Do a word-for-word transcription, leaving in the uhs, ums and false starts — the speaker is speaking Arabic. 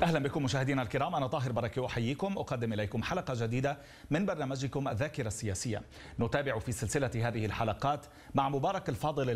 أهلا بكم مشاهدينا الكرام، أنا طاهر بركة أحييكم، أقدم إليكم حلقة جديدة من برنامجكم الذاكرة السياسية. نتابع في سلسلة هذه الحلقات مع مبارك الفاضل